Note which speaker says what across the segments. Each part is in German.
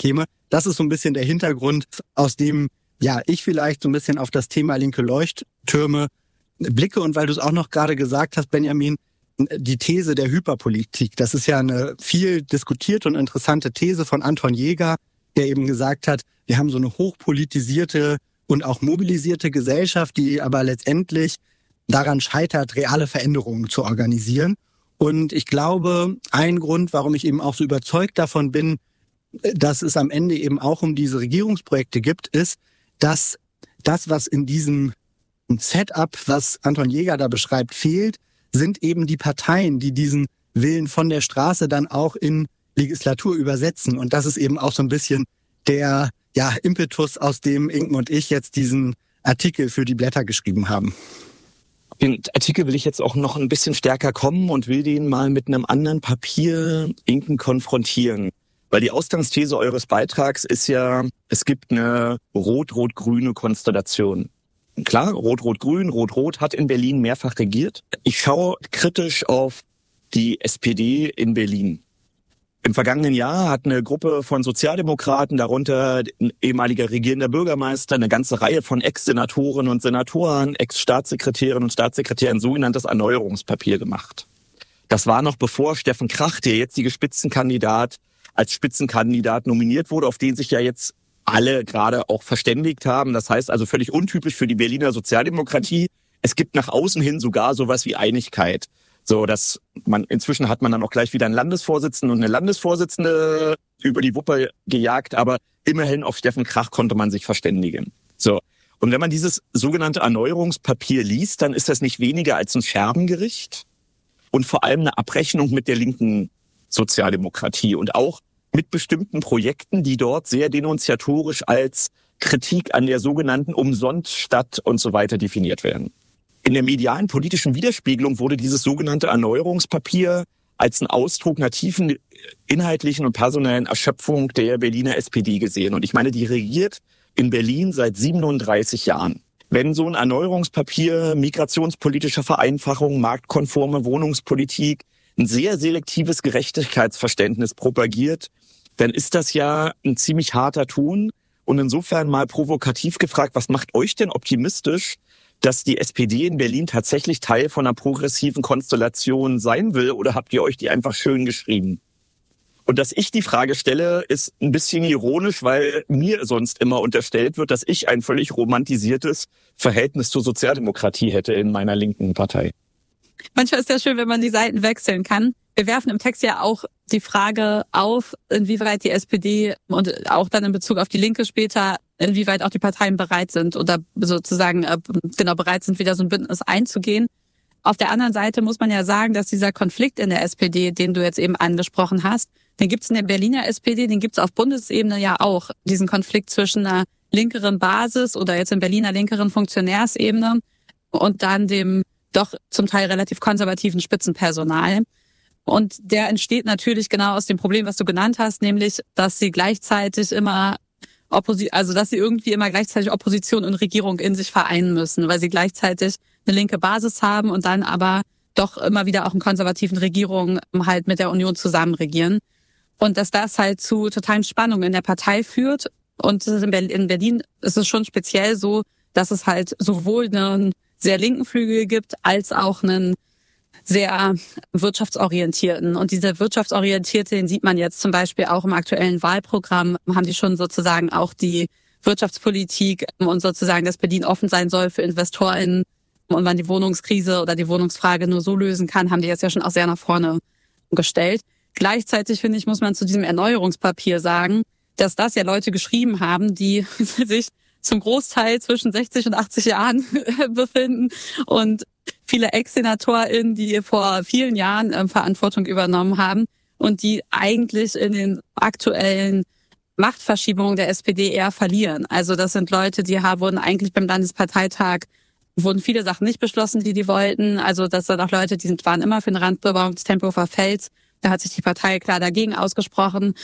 Speaker 1: käme. Das ist so ein bisschen der Hintergrund, aus dem ich vielleicht so ein bisschen auf das Thema linke Leuchttürme blicke. Und weil du es auch noch gerade gesagt hast, Benjamin, die These der Hyperpolitik, das ist ja eine viel diskutierte und interessante These von Anton Jäger, der eben gesagt hat, wir haben so eine hochpolitisierte und auch mobilisierte Gesellschaft, die aber letztendlich daran scheitert, reale Veränderungen zu organisieren. Und ich glaube, ein Grund, warum ich eben auch so überzeugt davon bin, dass es am Ende eben auch um diese Regierungsprojekte gibt, ist, dass das, was in diesem Setup, was Anton Jäger da beschreibt, fehlt, sind eben die Parteien, die diesen Willen von der Straße dann auch in Legislatur übersetzen. Und das ist eben auch so ein bisschen der Impetus, aus dem Inken und ich jetzt diesen Artikel für die Blätter geschrieben haben.
Speaker 2: Den Artikel will ich jetzt auch noch ein bisschen stärker kommen und will den mal mit einem anderen Papier Inken konfrontieren. Weil die Ausgangsthese eures Beitrags ist ja, es gibt eine rot-rot-grüne Konstellation. Klar, rot-rot-grün, rot-rot hat in Berlin mehrfach regiert. Ich schaue kritisch auf die SPD in Berlin. Im vergangenen Jahr hat eine Gruppe von Sozialdemokraten, darunter ein ehemaliger regierender Bürgermeister, eine ganze Reihe von Ex-Senatoren und Senatoren, Ex-Staatssekretärinnen und Staatssekretären ein sogenanntes Erneuerungspapier gemacht. Das war noch bevor Steffen Krach, der jetzige Spitzenkandidat, als Spitzenkandidat nominiert wurde, auf den sich ja jetzt alle gerade auch verständigt haben. Das heißt also völlig untypisch für die Berliner Sozialdemokratie. Es gibt nach außen hin sogar sowas wie Einigkeit. So, dass inzwischen hat man dann auch gleich wieder einen Landesvorsitzenden und eine Landesvorsitzende über die Wupper gejagt, aber immerhin auf Steffen Krach konnte man sich verständigen. So. Und wenn man dieses sogenannte Erneuerungspapier liest, dann ist das nicht weniger als ein Scherbengericht und vor allem eine Abrechnung mit der linken Sozialdemokratie und auch mit bestimmten Projekten, die dort sehr denunziatorisch als Kritik an der sogenannten Umsonststadt und so weiter definiert werden. In der medialen politischen Widerspiegelung wurde dieses sogenannte Erneuerungspapier als ein Ausdruck einer tiefen inhaltlichen und personellen Erschöpfung der Berliner SPD gesehen. Und ich meine, die regiert in Berlin seit 37 Jahren. Wenn so ein Erneuerungspapier migrationspolitische Vereinfachung, marktkonforme Wohnungspolitik, ein sehr selektives Gerechtigkeitsverständnis propagiert, dann ist das ja ein ziemlich harter Ton. Und insofern mal provokativ gefragt, was macht euch denn optimistisch, dass die SPD in Berlin tatsächlich Teil von einer progressiven Konstellation sein will, oder habt ihr euch die einfach schön geschrieben? Und dass ich die Frage stelle, ist ein bisschen ironisch, weil mir sonst immer unterstellt wird, dass ich ein völlig romantisiertes Verhältnis zur Sozialdemokratie hätte in meiner linken Partei.
Speaker 3: Manchmal ist ja schön, wenn man die Seiten wechseln kann. Wir werfen im Text ja auch die Frage auf, inwieweit die SPD und auch dann in Bezug auf die Linke später, inwieweit auch die Parteien bereit sind oder sozusagen bereit sind, wieder so ein Bündnis einzugehen. Auf der anderen Seite muss man ja sagen, dass dieser Konflikt in der SPD, den du jetzt eben angesprochen hast, den gibt's in der Berliner SPD, den gibt's auf Bundesebene ja auch. Diesen Konflikt zwischen einer linkeren Basis oder jetzt in Berliner linkeren Funktionärsebene und dann dem doch zum Teil relativ konservativen Spitzenpersonal. Und der entsteht natürlich genau aus dem Problem, was du genannt hast, nämlich, dass sie gleichzeitig immer dass sie irgendwie immer gleichzeitig Opposition und Regierung in sich vereinen müssen, weil sie gleichzeitig eine linke Basis haben und dann aber doch immer wieder auch in konservativen Regierungen halt mit der Union zusammen regieren. Und dass das halt zu totalen Spannungen in der Partei führt. Und in Berlin ist es schon speziell so, dass es halt sowohl einen sehr linken Flügel gibt, als auch einen sehr wirtschaftsorientierten. Und dieser wirtschaftsorientierte, den sieht man jetzt zum Beispiel auch im aktuellen Wahlprogramm, haben die schon sozusagen auch die Wirtschaftspolitik und sozusagen, dass Berlin offen sein soll für InvestorInnen und man die Wohnungskrise oder die Wohnungsfrage nur so lösen kann, haben die jetzt ja schon auch sehr nach vorne gestellt. Gleichzeitig, finde ich, muss man zu diesem Erneuerungspapier sagen, dass das ja Leute geschrieben haben, die sich zum Großteil zwischen 60 und 80 Jahren befinden und viele Ex-SenatorInnen, die vor vielen Jahren Verantwortung übernommen haben und die eigentlich in den aktuellen Machtverschiebungen der SPD eher verlieren. Also das sind Leute, die wurden eigentlich beim Landesparteitag, wurden viele Sachen nicht beschlossen, die wollten. Also das sind auch Leute, waren immer für den Randbebauung des Tempelhofer Felds. Da hat sich die Partei klar dagegen ausgesprochen.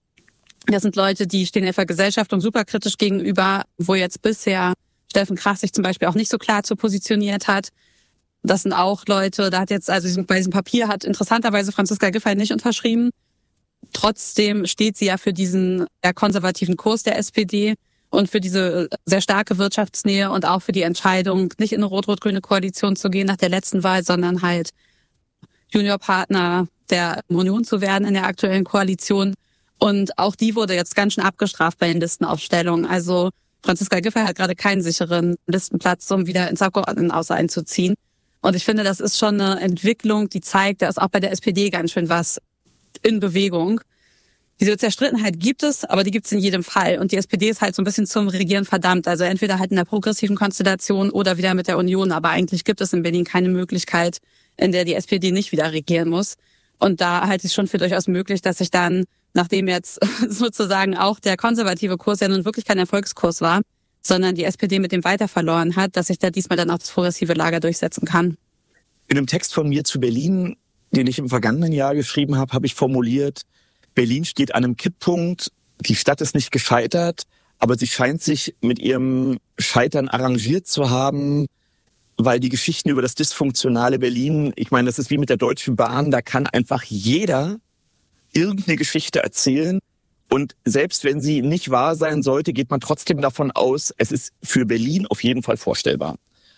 Speaker 3: Das sind Leute, die stehen der Gesellschaft und superkritisch gegenüber, wo jetzt bisher Steffen Krach sich zum Beispiel auch nicht so klar zu positioniert hat. Das sind auch Leute, bei diesem Papier hat interessanterweise Franziska Giffey nicht unterschrieben. Trotzdem steht sie ja für diesen eher konservativen Kurs der SPD und für diese sehr starke Wirtschaftsnähe und auch für die Entscheidung, nicht in eine rot-rot-grüne Koalition zu gehen nach der letzten Wahl, sondern halt Juniorpartner der Union zu werden in der aktuellen Koalition. Und auch die wurde jetzt ganz schön abgestraft bei den Listenaufstellungen. Also Franziska Giffey hat gerade keinen sicheren Listenplatz, um wieder ins Abgeordnetenhaus einzuziehen. Und ich finde, das ist schon eine Entwicklung, die zeigt, da ist auch bei der SPD ganz schön was in Bewegung. Diese Zerstrittenheit gibt es, aber die gibt es in jedem Fall. Und die SPD ist halt so ein bisschen zum Regieren verdammt. Also entweder halt in der progressiven Konstellation oder wieder mit der Union. Aber eigentlich gibt es in Berlin keine Möglichkeit, in der die SPD nicht wieder regieren muss. Und da halte ich es schon für durchaus möglich, dass sich dann, nachdem jetzt sozusagen auch der konservative Kurs ja nun wirklich kein Erfolgskurs war, sondern die SPD mit dem weiter verloren hat, dass sich da diesmal dann auch das progressive Lager durchsetzen kann.
Speaker 2: In einem Text von mir zu Berlin, den ich im vergangenen Jahr geschrieben habe, habe ich formuliert, Berlin steht an einem Kipppunkt, die Stadt ist nicht gescheitert, aber sie scheint sich mit ihrem Scheitern arrangiert zu haben, weil die Geschichten über das dysfunktionale Berlin, ich meine, das ist wie mit der Deutschen Bahn, da kann einfach jeder irgendeine Geschichte erzählen. Und selbst wenn sie nicht wahr sein sollte, geht man trotzdem davon aus, es ist für Berlin auf jeden Fall vorstellbar.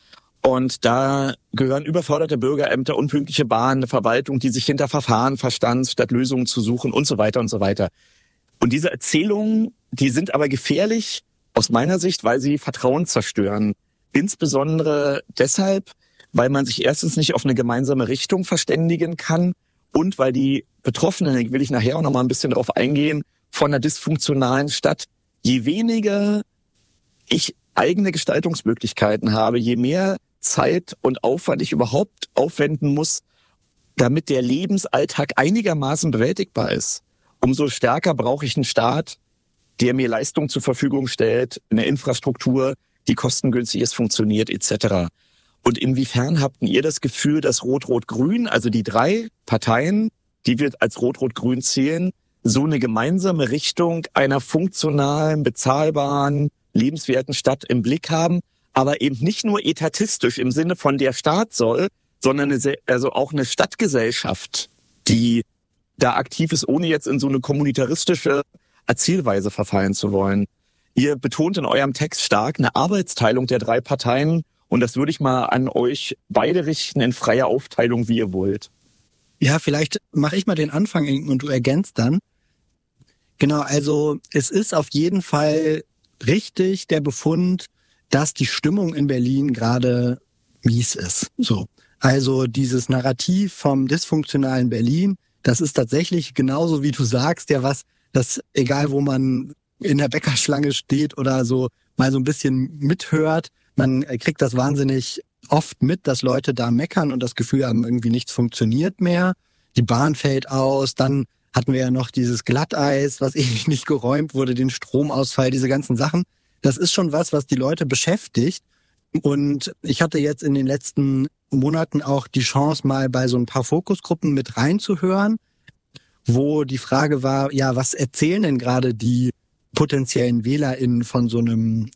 Speaker 2: Und da gehören überforderte Bürgerämter, unpünktliche Bahnen, eine Verwaltung, die sich hinter Verfahren verstanzt, statt Lösungen zu suchen und so weiter und so weiter. Und diese Erzählungen, die sind aber gefährlich aus meiner Sicht, weil sie Vertrauen zerstören. Insbesondere deshalb, weil man sich erstens nicht auf eine gemeinsame Richtung verständigen kann und weil die Betroffenen, da will ich nachher auch noch mal ein bisschen drauf eingehen, von einer dysfunktionalen Stadt, je weniger ich eigene Gestaltungsmöglichkeiten habe, je mehr Zeit und Aufwand ich überhaupt aufwenden muss, damit der Lebensalltag einigermaßen bewältigbar ist, umso stärker brauche ich einen Staat, der mir Leistung zur Verfügung stellt, eine Infrastruktur, die kostengünstig ist, funktioniert etc. Und inwiefern habt ihr das Gefühl, dass Rot-Rot-Grün, also die 3 Parteien, die wir als Rot-Rot-Grün zählen, so eine gemeinsame Richtung einer funktionalen, bezahlbaren, lebenswerten Stadt im Blick haben, aber eben nicht nur etatistisch im Sinne von der Staat soll, sondern auch eine Stadtgesellschaft, die da aktiv ist, ohne jetzt in so eine kommunitaristische Erzählweise verfallen zu wollen. Ihr betont in eurem Text stark eine Arbeitsteilung der 3 Parteien und das würde ich mal an euch beide richten in freier Aufteilung, wie ihr wollt.
Speaker 1: Ja, vielleicht mache ich mal den Anfang und du ergänzt dann. Genau, also es ist auf jeden Fall richtig der Befund, dass die Stimmung in Berlin gerade mies ist. So. Also dieses Narrativ vom dysfunktionalen Berlin, das ist tatsächlich genauso, wie du sagst, ja was, das egal wo man in der Bäckerschlange steht oder so mal so ein bisschen mithört, man kriegt das wahnsinnig oft mit, dass Leute da meckern und das Gefühl haben, irgendwie nichts funktioniert mehr. Die Bahn fällt aus, dann hatten wir ja noch dieses Glatteis, was ewig nicht geräumt wurde, den Stromausfall, diese ganzen Sachen. Das ist schon was die Leute beschäftigt. Und ich hatte jetzt in den letzten Monaten auch die Chance, mal bei so ein paar Fokusgruppen mit reinzuhören, wo die Frage war, ja, was erzählen denn gerade die potenziellen WählerInnen von so einem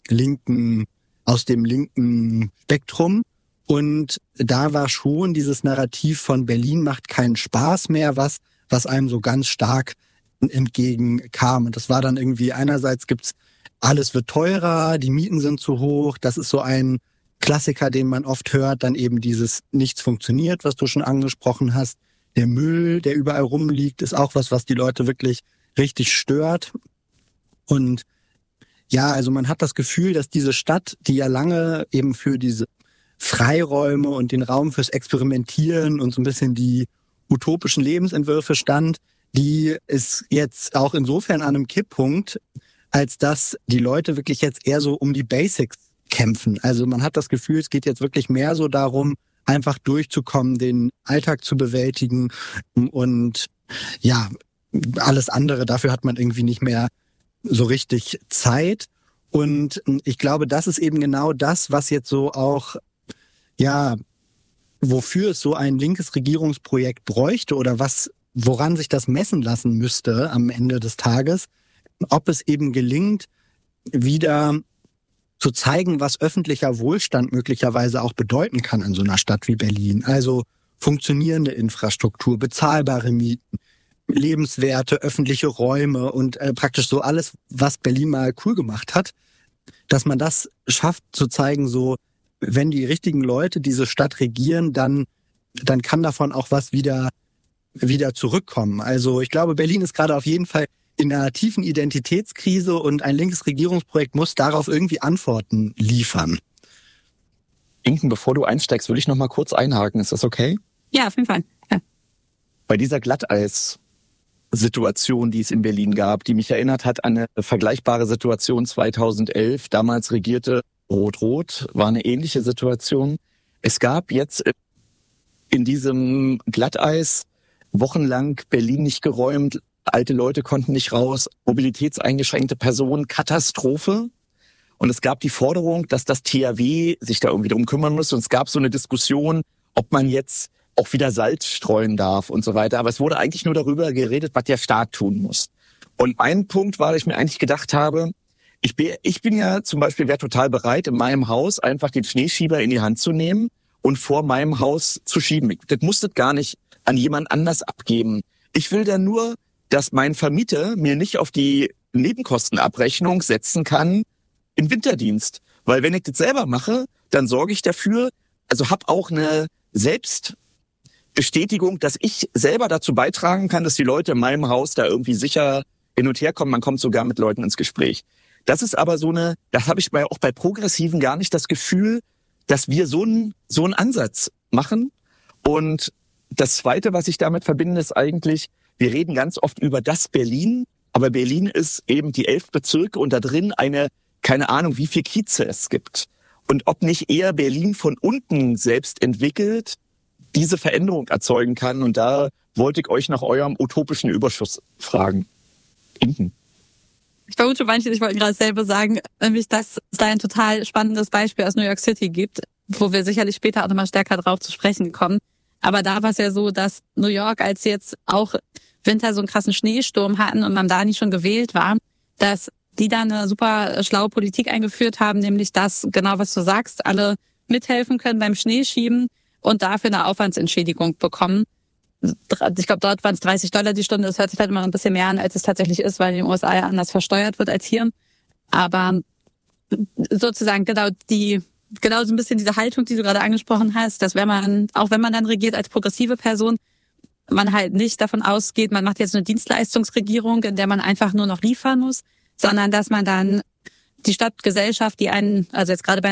Speaker 1: aus dem linken Spektrum? Und da war schon dieses Narrativ von Berlin macht keinen Spaß mehr, was einem so ganz stark entgegenkam. Und das war dann irgendwie, einerseits gibt's, alles wird teurer, die Mieten sind zu hoch. Das ist so ein Klassiker, den man oft hört. Dann eben dieses nichts funktioniert, was du schon angesprochen hast. Der Müll, der überall rumliegt, ist auch was die Leute wirklich richtig stört. Und ja, also man hat das Gefühl, dass diese Stadt, die ja lange eben für diese Freiräume und den Raum fürs Experimentieren und so ein bisschen die utopischen Lebensentwürfe stand, die ist jetzt auch insofern an einem Kipppunkt, als dass die Leute wirklich jetzt eher so um die Basics kämpfen. Also man hat das Gefühl, es geht jetzt wirklich mehr so darum, einfach durchzukommen, den Alltag zu bewältigen und ja, alles andere, dafür hat man irgendwie nicht mehr so richtig Zeit. Und ich glaube, das ist eben genau das, was jetzt so auch, ja, wofür es so ein linkes Regierungsprojekt bräuchte oder woran sich das messen lassen müsste am Ende des Tages, ob es eben gelingt, wieder zu zeigen, was öffentlicher Wohlstand möglicherweise auch bedeuten kann in so einer Stadt wie Berlin. Also funktionierende Infrastruktur, bezahlbare Mieten, lebenswerte öffentliche Räume und praktisch so alles, was Berlin mal cool gemacht hat, dass man das schafft zu zeigen, so wenn die richtigen Leute diese Stadt regieren, dann kann davon auch was wieder zurückkommen. Also ich glaube, Berlin ist gerade auf jeden Fall in einer tiefen Identitätskrise und ein linkes Regierungsprojekt muss darauf irgendwie Antworten liefern.
Speaker 2: Inken, bevor du einsteigst, würde ich noch mal kurz einhaken. Ist das okay?
Speaker 3: Ja, auf jeden Fall. Ja.
Speaker 2: Bei dieser Glatteis-Situation, die es in Berlin gab, die mich erinnert hat an eine vergleichbare Situation 2011. Damals regierte Rot-Rot, war eine ähnliche Situation. Es gab jetzt in diesem Glatteis wochenlang Berlin nicht geräumt, alte Leute konnten nicht raus, mobilitätseingeschränkte Personen, Katastrophe. Und es gab die Forderung, dass das THW sich da irgendwie drum kümmern muss. Und es gab so eine Diskussion, ob man jetzt auch wieder Salz streuen darf und so weiter. Aber es wurde eigentlich nur darüber geredet, was der Staat tun muss. Und ein Punkt war, dass ich mir eigentlich gedacht habe, ich bin ja zum Beispiel, wäre total bereit, in meinem Haus einfach den Schneeschieber in die Hand zu nehmen und vor meinem Haus zu schieben. Das musste gar nicht an jemand anders abgeben. Ich will da nur, dass mein Vermieter mir nicht auf die Nebenkostenabrechnung setzen kann im Winterdienst. Weil wenn ich das selber mache, dann sorge ich dafür, also habe auch eine Selbstbestätigung, dass ich selber dazu beitragen kann, dass die Leute in meinem Haus da irgendwie sicher hin und her kommen. Man kommt sogar mit Leuten ins Gespräch. Das ist aber das habe ich auch bei Progressiven gar nicht das Gefühl, dass wir so einen Ansatz machen. Und das Zweite, was ich damit verbinde, ist eigentlich, wir reden ganz oft über das Berlin, aber Berlin ist eben die 11 Bezirke und da drin keine Ahnung, wie viel Kieze es gibt. Und ob nicht eher Berlin von unten selbst entwickelt, diese Veränderung erzeugen kann. Und da wollte ich euch nach eurem utopischen Überschuss fragen. Inken.
Speaker 3: Ich vermute, manche, ich wollte gerade dasselbe sagen, nämlich, dass es da ein total spannendes Beispiel aus New York City gibt, wo wir sicherlich später auch nochmal stärker drauf zu sprechen kommen. Aber da war es ja so, dass New York, als sie jetzt auch Winter so einen krassen Schneesturm hatten und Mamdani schon gewählt war, dass die da eine super schlaue Politik eingeführt haben, nämlich dass, genau was du sagst, alle mithelfen können beim Schneeschieben und dafür eine Aufwandsentschädigung bekommen. Ich glaube, dort waren es $30 die Stunde. Das hört sich halt immer ein bisschen mehr an, als es tatsächlich ist, weil in den USA ja anders versteuert wird als hier. Aber sozusagen genau so ein bisschen diese Haltung, die du gerade angesprochen hast, dass auch wenn man dann regiert als progressive Person, man halt nicht davon ausgeht, man macht jetzt eine Dienstleistungsregierung, in der man einfach nur noch liefern muss, sondern dass man dann die Stadtgesellschaft, die also jetzt gerade bei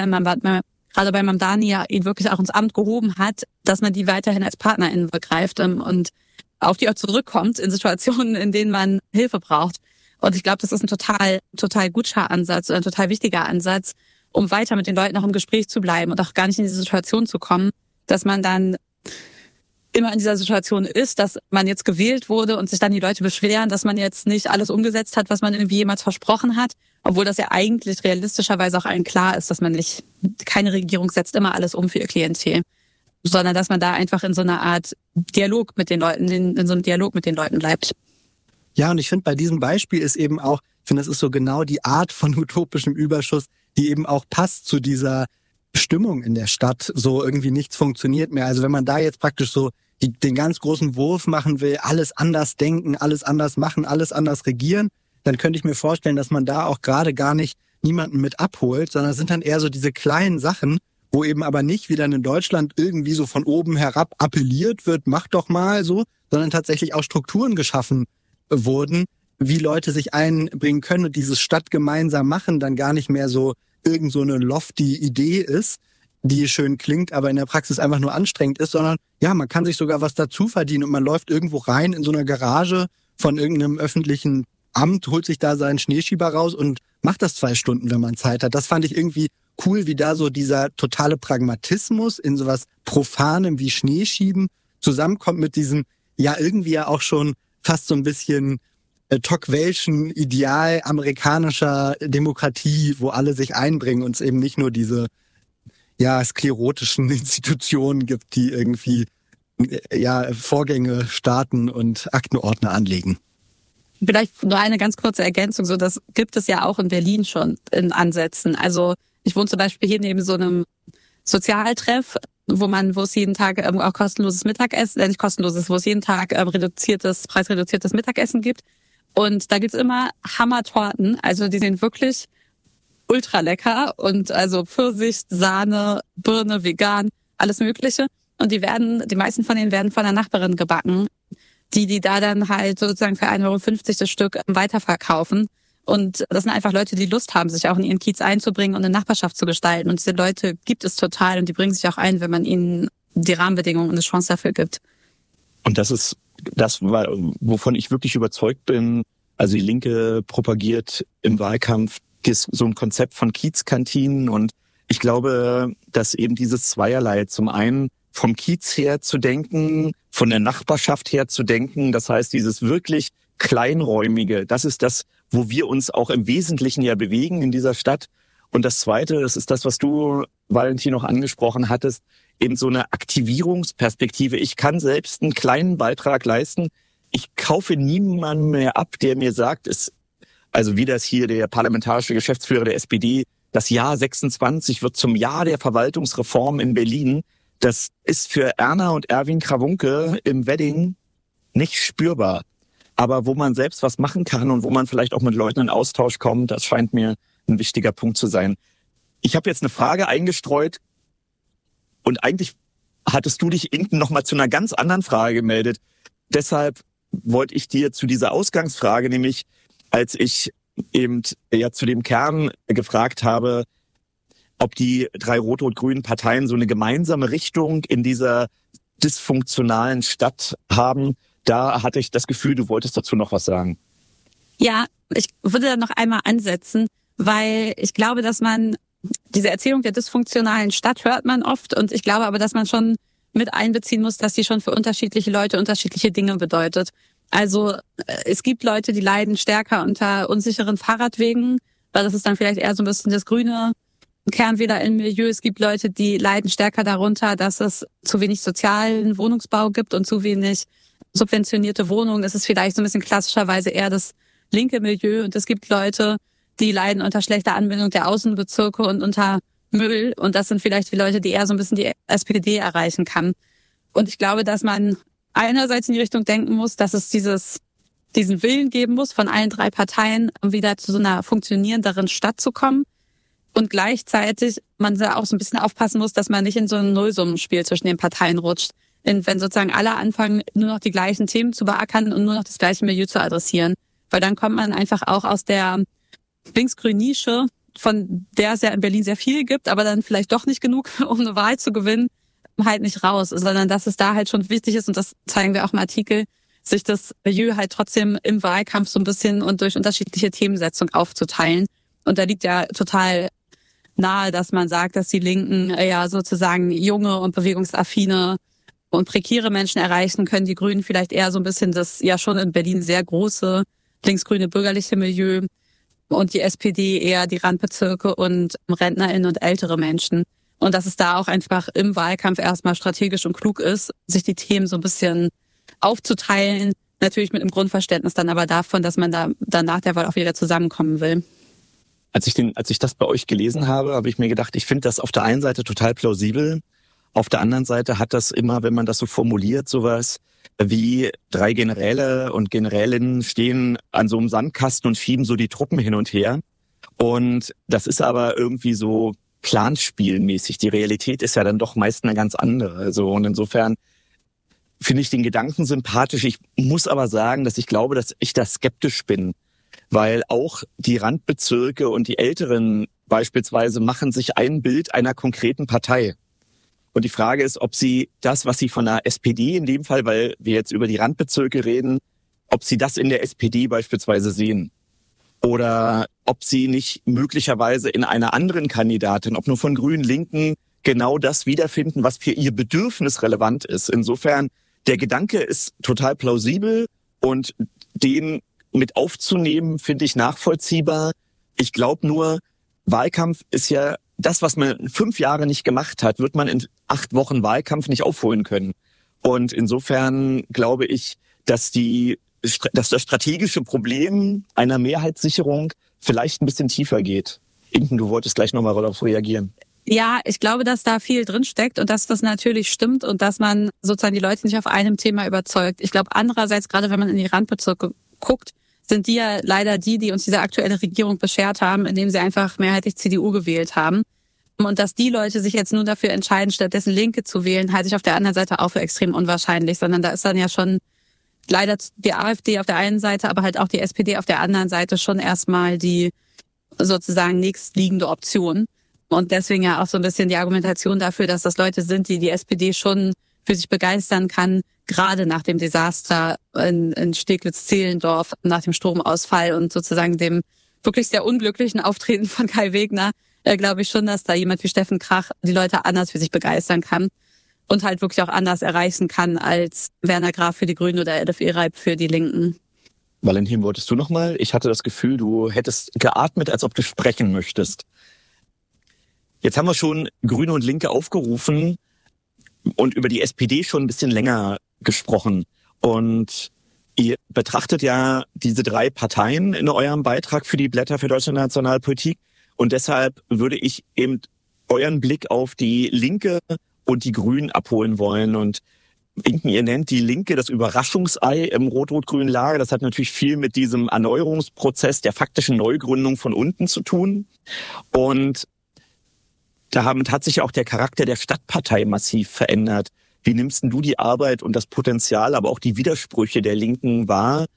Speaker 3: Mamdani ja ihn wirklich auch ins Amt gehoben hat, dass man die weiterhin als PartnerInnen begreift und auf die auch zurückkommt in Situationen, in denen man Hilfe braucht. Und ich glaube, das ist ein total guter Ansatz, ein total wichtiger Ansatz, um weiter mit den Leuten auch im Gespräch zu bleiben und auch gar nicht in diese Situation zu kommen, dass man dann immer in dieser Situation ist, dass man jetzt gewählt wurde und sich dann die Leute beschweren, dass man jetzt nicht alles umgesetzt hat, was man irgendwie jemals versprochen hat, obwohl das ja eigentlich realistischerweise auch allen klar ist, dass keine Regierung setzt immer alles um für ihr Klientel, sondern dass man da einfach in so einer Art Dialog mit den Leuten, in so einem Dialog mit den Leuten bleibt.
Speaker 1: Ja, und ich finde, bei diesem Beispiel ist eben auch, das ist so genau die Art von utopischem Überschuss, die eben auch passt zu dieser Stimmung in der Stadt. So irgendwie nichts funktioniert mehr. Also wenn man da jetzt praktisch so den ganz großen Wurf machen will, alles anders denken, alles anders machen, alles anders regieren, dann könnte ich mir vorstellen, dass man da auch gerade gar nicht niemanden mit abholt, sondern es sind dann eher so diese kleinen Sachen, wo eben aber nicht wie dann in Deutschland irgendwie so von oben herab appelliert wird, mach doch mal so, sondern tatsächlich auch Strukturen geschaffen wurden, wie Leute sich einbringen können und dieses Stadt gemeinsam machen dann gar nicht mehr so irgend so eine lofty Idee ist, die schön klingt, aber in der Praxis einfach nur anstrengend ist, sondern ja, man kann sich sogar was dazu verdienen und man läuft irgendwo rein in so einer Garage von irgendeinem öffentlichen Amt, holt sich da seinen Schneeschieber raus und macht das 2 Stunden, wenn man Zeit hat. Das fand ich irgendwie cool, wie da so dieser totale Pragmatismus in sowas Profanem wie Schneeschieben zusammenkommt mit diesem, ja irgendwie ja auch schon fast so ein bisschen Tocqueville'schen Ideal amerikanischer Demokratie, wo alle sich einbringen und es eben nicht nur diese sklerotischen Institutionen gibt, die irgendwie Vorgänge starten und Aktenordner anlegen.
Speaker 3: Vielleicht nur eine ganz kurze Ergänzung, so das gibt es ja auch in Berlin schon in Ansätzen. Also ich wohne zum Beispiel hier neben so einem Sozialtreff, wo es jeden Tag auch kostenloses Mittagessen, nicht kostenloses, wo es jeden Tag preisreduziertes Mittagessen gibt. Und da gibt's immer Hammertorten, also die sind wirklich ultra lecker und also Pfirsich, Sahne, Birne, vegan, alles Mögliche. Und die meisten von denen werden von einer Nachbarin gebacken, die da dann halt sozusagen für 1,50 € das Stück weiterverkaufen. Und das sind einfach Leute, die Lust haben, sich auch in ihren Kiez einzubringen und eine Nachbarschaft zu gestalten. Und diese Leute gibt es total und die bringen sich auch ein, wenn man ihnen die Rahmenbedingungen und eine Chance dafür gibt.
Speaker 2: Und das ist das, wovon ich wirklich überzeugt bin. Also die Linke propagiert im Wahlkampf so ein Konzept von Kiezkantinen. Und ich glaube, dass eben dieses Zweierlei, zum einen vom Kiez her zu denken, von der Nachbarschaft her zu denken, das heißt dieses wirklich Kleinräumige, das ist das, wo wir uns auch im Wesentlichen ja bewegen in dieser Stadt. Und das Zweite, das ist das, was du, Valentin, noch angesprochen hattest, eben so eine Aktivierungsperspektive. Ich kann selbst einen kleinen Beitrag leisten. Ich kaufe niemanden mehr ab, der mir sagt, also wie das hier der parlamentarische Geschäftsführer der SPD, das Jahr 26 wird zum Jahr der Verwaltungsreform in Berlin. Das ist für Erna und Erwin Krawunke im Wedding nicht spürbar. Aber wo man selbst was machen kann und wo man vielleicht auch mit Leuten in Austausch kommt, das scheint mir ein wichtiger Punkt zu sein. Ich habe jetzt eine Frage eingestreut und eigentlich hattest du dich hinten noch mal zu einer ganz anderen Frage gemeldet. Deshalb wollte ich dir zu dieser Ausgangsfrage, nämlich als ich eben ja zu dem Kern gefragt habe, ob die 3 rot-rot-grünen Parteien so eine gemeinsame Richtung in dieser dysfunktionalen Stadt haben, da hatte ich das Gefühl, du wolltest dazu noch was sagen.
Speaker 3: Ja, ich würde da noch einmal ansetzen, weil ich glaube, dass man diese Erzählung der dysfunktionalen Stadt hört man oft und ich glaube aber, dass man schon mit einbeziehen muss, dass sie schon für unterschiedliche Leute unterschiedliche Dinge bedeutet. Also es gibt Leute, die leiden stärker unter unsicheren Fahrradwegen, weil das ist dann vielleicht eher so ein bisschen das grüne Kernwählerinnenmilieu. Es gibt Leute, die leiden stärker darunter, dass es zu wenig sozialen Wohnungsbau gibt und zu wenig subventionierte Wohnungen. Es ist vielleicht so ein bisschen klassischerweise eher das linke Milieu. Und es gibt Leute, die leiden unter schlechter Anbindung der Außenbezirke und unter Müll. Und das sind vielleicht die Leute, die eher so ein bisschen die SPD erreichen kann. Und ich glaube, dass man einerseits in die Richtung denken muss, dass es diesen Willen geben muss, von allen 3 Parteien wieder zu so einer funktionierenderen Stadt zu kommen. Und gleichzeitig man da auch so ein bisschen aufpassen muss, dass man nicht in so ein Nullsummenspiel zwischen den Parteien rutscht. Wenn sozusagen alle anfangen, nur noch die gleichen Themen zu beackern und nur noch das gleiche Milieu zu adressieren. Weil dann kommt man einfach auch aus der linksgrünen Nische, von der es ja in Berlin sehr viel gibt, aber dann vielleicht doch nicht genug, um eine Wahl zu gewinnen, halt nicht raus. Sondern dass es da halt schon wichtig ist, und das zeigen wir auch im Artikel, sich das Milieu halt trotzdem im Wahlkampf so ein bisschen und durch unterschiedliche Themensetzung aufzuteilen. Und da liegt ja total nahe, dass man sagt, dass die Linken ja sozusagen junge und bewegungsaffine und prekäre Menschen erreichen können, die Grünen vielleicht eher so ein bisschen das ja schon in Berlin sehr große linksgrüne bürgerliche Milieu und die SPD eher die Randbezirke und RentnerInnen und ältere Menschen. Und dass es da auch einfach im Wahlkampf erstmal strategisch und klug ist, sich die Themen so ein bisschen aufzuteilen, natürlich mit einem Grundverständnis dann aber davon, dass man da dann nach der Wahl auch wieder zusammenkommen will.
Speaker 2: Als ich das bei euch gelesen habe, habe ich mir gedacht, ich finde das auf der einen Seite total plausibel. Auf der anderen Seite hat das immer, wenn man das so formuliert, sowas wie 3 Generäle und Generälinnen stehen an so einem Sandkasten und schieben so die Truppen hin und her. Und das ist aber irgendwie so planspielmäßig. Die Realität ist ja dann doch meist eine ganz andere. Also, und insofern finde ich den Gedanken sympathisch. Ich muss aber sagen, dass ich glaube, dass ich da skeptisch bin. Weil auch die Randbezirke und die Älteren beispielsweise machen sich ein Bild einer konkreten Partei. Und die Frage ist, ob sie das, was sie von der SPD in dem Fall, weil wir jetzt über die Randbezirke reden, ob sie das in der SPD beispielsweise sehen. Oder ob sie nicht möglicherweise in einer anderen Kandidatin, ob nur von Grünen, Linken, genau das wiederfinden, was für ihr Bedürfnis relevant ist. Insofern, der Gedanke ist total plausibel und den mit aufzunehmen, finde ich nachvollziehbar. Ich glaube nur, Wahlkampf ist ja das, was man 5 Jahre nicht gemacht hat, wird man in 8 Wochen Wahlkampf nicht aufholen können. Und insofern glaube ich, dass das strategische Problem einer Mehrheitssicherung vielleicht ein bisschen tiefer geht. Inken, du wolltest gleich nochmal darauf reagieren.
Speaker 3: Ja, ich glaube, dass da viel drin steckt und dass das natürlich stimmt und dass man sozusagen die Leute nicht auf einem Thema überzeugt. Ich glaube, andererseits, gerade wenn man in die Randbezirke guckt, sind die ja leider die uns diese aktuelle Regierung beschert haben, indem sie einfach mehrheitlich CDU gewählt haben. Und dass die Leute sich jetzt nur dafür entscheiden, stattdessen Linke zu wählen, halte ich auf der anderen Seite auch für extrem unwahrscheinlich, sondern da ist dann ja schon leider die AfD auf der einen Seite, aber halt auch die SPD auf der anderen Seite schon erstmal die sozusagen nächstliegende Option. Und deswegen ja auch so ein bisschen die Argumentation dafür, dass das Leute sind, die SPD schon für sich begeistern kann, gerade nach dem Desaster in Steglitz-Zehlendorf, nach dem Stromausfall und sozusagen dem wirklich sehr unglücklichen Auftreten von Kai Wegner, glaube ich schon, dass da jemand wie Steffen Krach die Leute anders für sich begeistern kann und halt wirklich auch anders erreichen kann als Werner Graf für die Grünen oder Elif Ereib für die Linken.
Speaker 2: Valentin, wolltest du noch mal? Ich hatte das Gefühl, du hättest geatmet, als ob du sprechen möchtest. Jetzt haben wir schon Grüne und Linke aufgerufen und über die SPD schon ein bisschen länger gesprochen. Und ihr betrachtet ja diese 3 Parteien in eurem Beitrag für die Blätter für Deutsche Nationalpolitik. Und deshalb würde ich eben euren Blick auf die Linke und die Grünen abholen wollen. Und ihr nennt die Linke das Überraschungsei im rot-rot-grünen Lager. Das hat natürlich viel mit diesem Erneuerungsprozess der faktischen Neugründung von unten zu tun. Und damit hat sich ja auch der Charakter der Stadtpartei massiv verändert. Wie nimmst denn du die Arbeit und das Potenzial, aber auch die Widersprüche der Linken wahr?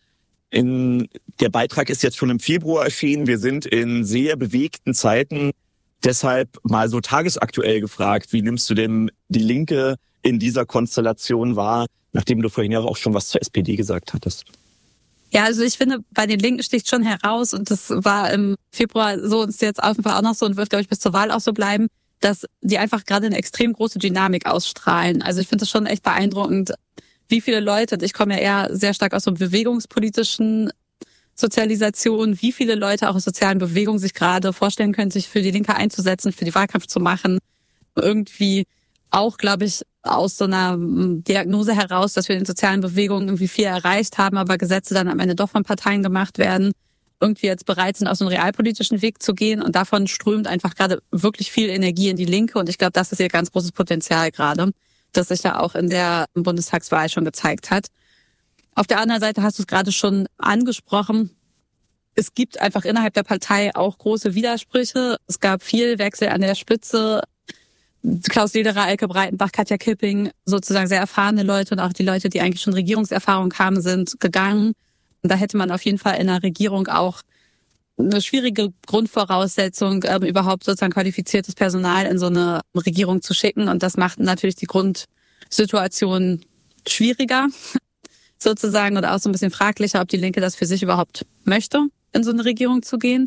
Speaker 2: Der Beitrag ist jetzt schon im Februar erschienen. Wir sind in sehr bewegten Zeiten. Deshalb mal so tagesaktuell gefragt, wie nimmst du denn die Linke in dieser Konstellation wahr, nachdem du vorhin ja auch schon was zur SPD gesagt hattest?
Speaker 3: Ja, also ich finde, bei den Linken sticht schon heraus, und das war im Februar so und ist jetzt auf jeden Fall auch noch so und wird, glaube ich, bis zur Wahl auch so bleiben, dass die einfach gerade eine extrem große Dynamik ausstrahlen. Also ich finde das schon echt beeindruckend, wie viele Leute, ich komme ja eher sehr stark aus so bewegungspolitischen Sozialisation, wie viele Leute auch aus sozialen Bewegungen sich gerade vorstellen können, sich für die Linke einzusetzen, für die Wahlkampf zu machen. Irgendwie auch, glaube ich, aus so einer Diagnose heraus, dass wir in den sozialen Bewegungen irgendwie viel erreicht haben, aber Gesetze dann am Ende doch von Parteien gemacht werden, irgendwie jetzt bereit sind, aus einem realpolitischen Weg zu gehen, und davon strömt einfach gerade wirklich viel Energie in die Linke, und ich glaube, das ist ihr ganz großes Potenzial gerade, das sich da auch in der Bundestagswahl schon gezeigt hat. Auf der anderen Seite hast du es gerade schon angesprochen, es gibt einfach innerhalb der Partei auch große Widersprüche. Es gab viel Wechsel an der Spitze. Klaus Lederer, Elke Breitenbach, Katja Kipping, sozusagen sehr erfahrene Leute und auch die Leute, die eigentlich schon Regierungserfahrung haben, sind gegangen. Und da hätte man auf jeden Fall in der Regierung auch eine schwierige Grundvoraussetzung, überhaupt sozusagen qualifiziertes Personal in so eine Regierung zu schicken. Und das macht natürlich die Grundsituation schwieriger sozusagen und auch so ein bisschen fraglicher, ob die Linke das für sich überhaupt möchte, in so eine Regierung zu gehen.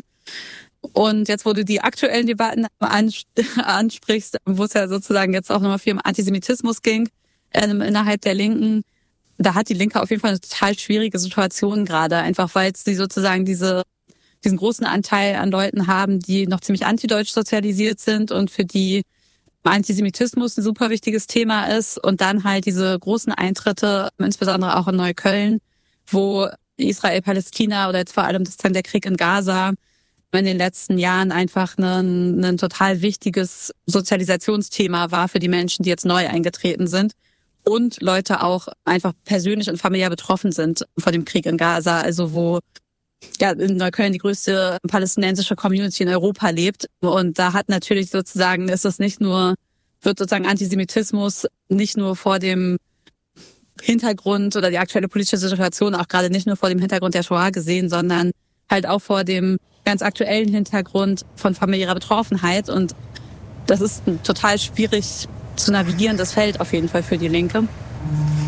Speaker 3: Und jetzt, wo du die aktuellen Debatten ansprichst, wo es ja sozusagen jetzt auch nochmal viel um Antisemitismus ging, innerhalb der Linken, da hat die Linke auf jeden Fall eine total schwierige Situation gerade, einfach weil sie sozusagen diesen großen Anteil an Leuten haben, die noch ziemlich antideutsch sozialisiert sind und für die Antisemitismus ein super wichtiges Thema ist, und dann halt diese großen Eintritte, insbesondere auch in Neukölln, wo Israel-Palästina oder jetzt vor allem der Krieg in Gaza in den letzten Jahren einfach ein total wichtiges Sozialisationsthema war für die Menschen, die jetzt neu eingetreten sind, und Leute auch einfach persönlich und familiär betroffen sind von dem Krieg in Gaza, also wo ja in Neukölln die größte palästinensische Community in Europa lebt. Und da hat natürlich sozusagen, wird sozusagen Antisemitismus nicht nur vor dem Hintergrund oder die aktuelle politische Situation auch gerade nicht nur vor dem Hintergrund der Shoah gesehen, sondern halt auch vor dem ganz aktuellen Hintergrund von familiärer Betroffenheit. Und das ist ein total schwierig zu navigierendes Feld auf jeden Fall für die Linke.